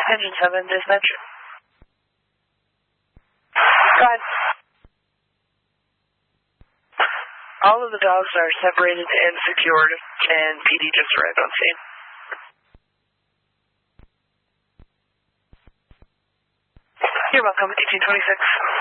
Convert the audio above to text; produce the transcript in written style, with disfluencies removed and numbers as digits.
Engine 7, dispatch. Go ahead. All of the dogs are separated and secured, and PD just arrived on scene. You're welcome, 1826.